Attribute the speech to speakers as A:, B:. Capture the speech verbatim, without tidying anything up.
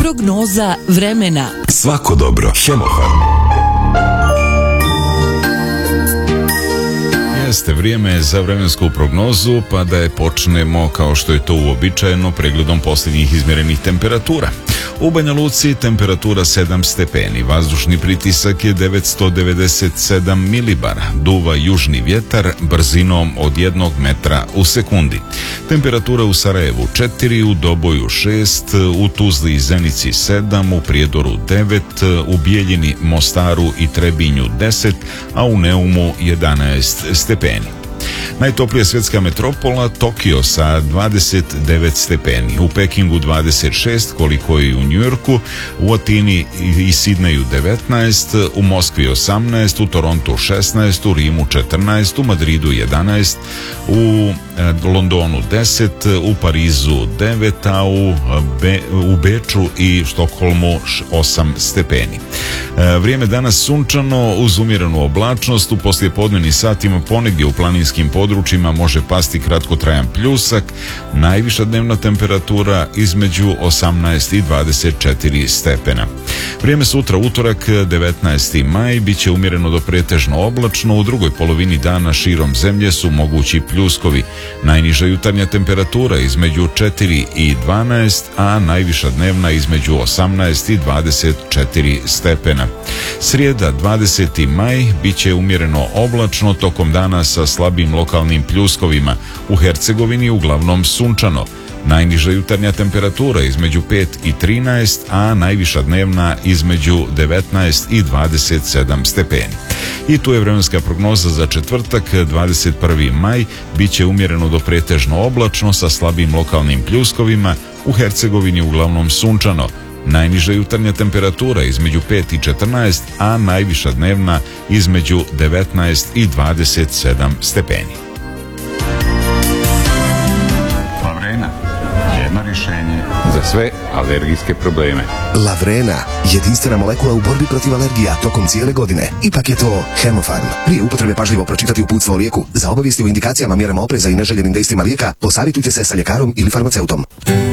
A: Prognoza vremena.
B: Svako dobro. Hemofarm.
C: Jeste vrijeme za vremensku prognozu, pa da je počnemo kao što je to uobičajeno pregledom posljednjih izmjerenih temperatura. U Banja Luci temperatura sedam stepeni, vazdušni pritisak je devetsto devedeset sedam milibara, duva južni vjetar brzinom od jednog metra u sekundi. Temperatura u Sarajevu četiri, u Doboju šest, u Tuzli i Zenici sedam, u Prijedoru devet, u Bijeljini, Mostaru i Trebinju deset, a u Neumu jedanaest stepeni. Najtoplija svjetska metropola Tokio sa dvadeset devet stepeni, u Pekingu dvadeset šest koliko je i u Njujorku, u Atini i Sidneju devetnaest, u Moskvi osamnaest, u Torontu šesnaest, u Rimu četrnaest, u Madridu jedanaest, u Londonu deset, u Parizu devet, a u, Be, u Beču i Štokholmu osam stepeni. Vrijeme danas sunčano uz umjerenu oblačnost, u poslijepodnevnim satima ponegdje u planinskim područjima može pasti kratkotrajan pljusak, najviša dnevna temperatura između osamnaest i dvadeset četiri stepena. Vrijeme sutra utorak devetnaesti maj bit će umjereno do pretežno oblačno, u drugoj polovini dana širom zemlje su mogući pljuskovi. Najniža jutarnja temperatura između četiri i dvanaest, a najviša dnevna između osamnaest i dvadeset četiri stepena. Srijeda dvadeseti maj bit će umjereno oblačno tokom dana sa slabim lokalnim pljuskovima, u Hercegovini uglavnom sunčano. Najniža jutarnja temperatura između pet i trinaest, a najviša dnevna između devetnaest i dvadeset sedam stepeni. I tu je vremenska prognoza za četvrtak dvadeset prvi maj, bit će umjereno do pretežno oblačno sa slabim lokalnim pljuskovima, u Hercegovini uglavnom sunčano. Najniža jutarnja temperatura između pet i četrnaest, a najviša dnevna između devetnaest i dvadeset sedam stepeni.
D: Lavrena, jedno rješenje za sve alergijske probleme.
E: Lavrena, jedinstvena molekula u borbi protiv alergija tokom cijele godine. Ipak je to Hemofarm. Prije upotrebe pažljivo pročitati uputstvo o lijeku. Za obavijesti o indikacijama, mjerama opreza i neželjenim dejstvima lijeka, posavitujte se sa ljekarom ili farmaceutom.